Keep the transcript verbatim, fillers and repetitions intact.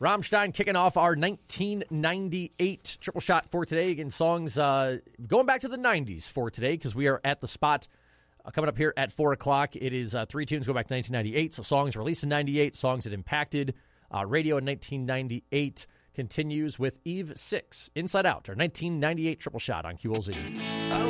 Rammstein kicking off our nineteen ninety-eight triple shot for today. Again, songs uh, going back to the nineties for today because we are at the spot uh, coming up here at four o'clock. It is uh, three tunes go back to nineteen ninety-eight. So songs released in ninety-eight, songs that impacted uh, radio in nineteen ninety-eight. Continues with Eve six, Inside Out, our nineteen ninety-eight triple shot on Q L Z.